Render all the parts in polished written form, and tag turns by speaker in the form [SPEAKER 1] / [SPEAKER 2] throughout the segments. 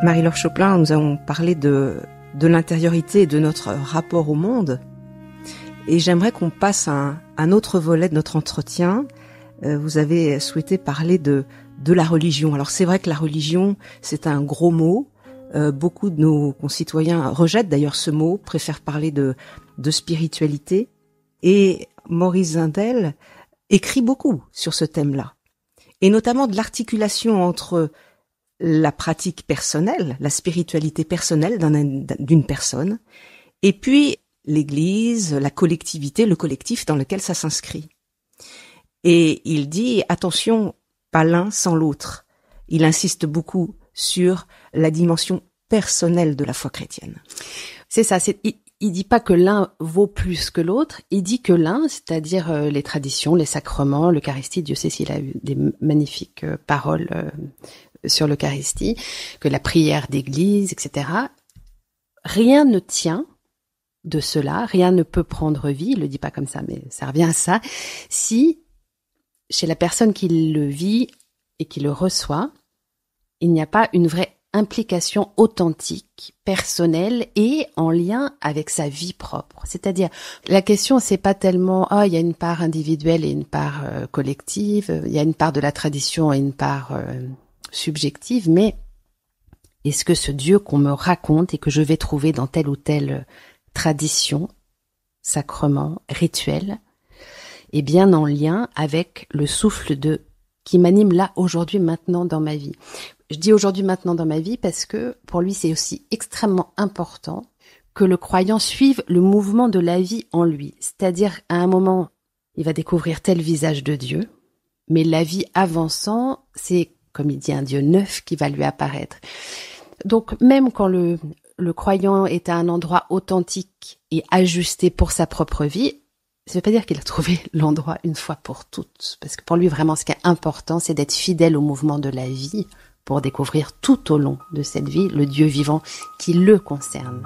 [SPEAKER 1] Marie-Laure Choplin, nous avons parlé de l'intériorité et de notre rapport au monde. Et j'aimerais qu'on passe à un autre volet de notre entretien. Vous avez souhaité parler de la religion. Alors c'est vrai que la religion, c'est un gros mot. Beaucoup de nos concitoyens rejettent d'ailleurs ce mot, préfèrent parler de spiritualité. Et Maurice Zindel écrit beaucoup sur ce thème-là. Et notamment de l'articulation entre la pratique personnelle, la spiritualité personnelle d'une personne, et puis l'Église, la collectivité, le collectif dans lequel ça s'inscrit. Et il dit, attention, pas l'un sans l'autre. Il insiste beaucoup sur la dimension personnelle de la foi chrétienne.
[SPEAKER 2] C'est ça, il dit pas que l'un vaut plus que l'autre, il dit que l'un, c'est-à-dire les traditions, les sacrements, l'Eucharistie, Dieu sait s'il a eu des magnifiques paroles sur l'Eucharistie, que la prière d'église, etc. Rien ne tient de cela, rien ne peut prendre vie, il le dit pas comme ça, mais ça revient à ça, si chez la personne qui le vit et qui le reçoit, il n'y a pas une vraie implication authentique, personnelle et en lien avec sa vie propre. C'est-à-dire, la question, c'est pas tellement, il y a une part individuelle et une part collective, il y a une part de la tradition et une part subjective, mais est-ce que ce Dieu qu'on me raconte et que je vais trouver dans telle ou telle tradition, sacrement, rituel, est bien en lien avec le souffle qui m'anime là, aujourd'hui, maintenant dans ma vie. Je dis aujourd'hui, maintenant dans ma vie parce que pour lui, c'est aussi extrêmement important que le croyant suive le mouvement de la vie en lui. C'est-à-dire, à un moment, il va découvrir tel visage de Dieu, mais la vie avançant, c'est, comme il dit, un Dieu neuf qui va lui apparaître. Donc, même quand le croyant est à un endroit authentique et ajusté pour sa propre vie, ça ne veut pas dire qu'il a trouvé l'endroit une fois pour toutes. Parce que pour lui, vraiment, ce qui est important, c'est d'être fidèle au mouvement de la vie pour découvrir tout au long de cette vie le Dieu vivant qui le concerne.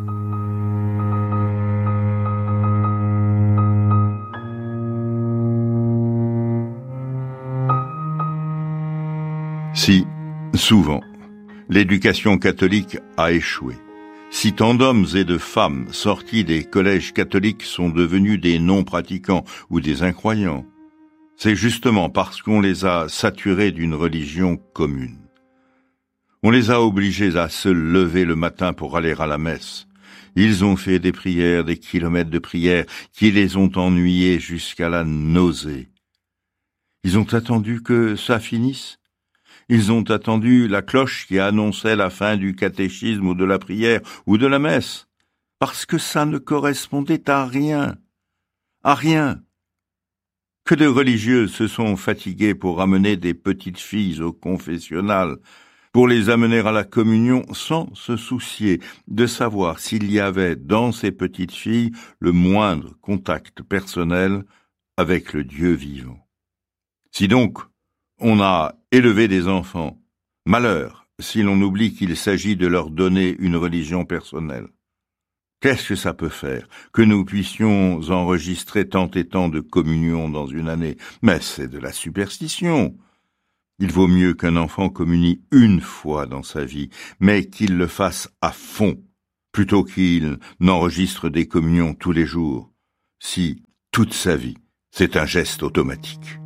[SPEAKER 3] Si, souvent, l'éducation catholique a échoué, si tant d'hommes et de femmes sortis des collèges catholiques sont devenus des non-pratiquants ou des incroyants, c'est justement parce qu'on les a saturés d'une religion commune. On les a obligés à se lever le matin pour aller à la messe. Ils ont fait des prières, des kilomètres de prières qui les ont ennuyés jusqu'à la nausée. Ils ont attendu que ça finisse. Ils ont attendu la cloche qui annonçait la fin du catéchisme ou de la prière ou de la messe, parce que ça ne correspondait à rien. À rien. Que de religieux se sont fatigués pour amener des petites filles au confessionnal, pour les amener à la communion sans se soucier de savoir s'il y avait dans ces petites filles le moindre contact personnel avec le Dieu vivant. Si donc on a élevé des enfants, malheur si l'on oublie qu'il s'agit de leur donner une religion personnelle. Qu'est-ce que ça peut faire que nous puissions enregistrer tant et tant de communions dans une année? Mais c'est de la superstition. Il vaut mieux qu'un enfant communie une fois dans sa vie, mais qu'il le fasse à fond, plutôt qu'il n'enregistre des communions tous les jours, si toute sa vie, c'est un geste automatique.